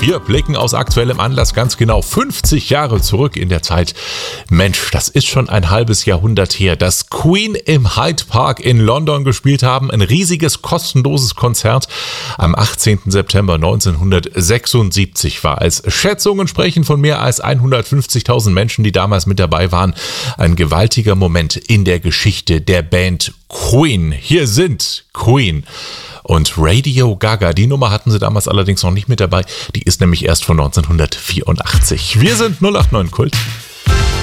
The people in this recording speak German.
Wir blicken aus aktuellem Anlass ganz genau 50 Jahre zurück in der Zeit. Mensch, das ist schon ein halbes Jahrhundert her, dass Queen im Hyde Park in London gespielt haben. Ein riesiges, kostenloses Konzert am 18. September 1976 war es. Schätzungen sprechen von mehr als 150.000 Menschen, die damals mit dabei waren. Ein gewaltiger Moment in der Geschichte der Band Queen. Hier sind Queen und Radio Gaga. Die Nummer hatten sie damals allerdings noch nicht mit dabei. Die ist nämlich erst von 1984. Wir sind 089 Kult.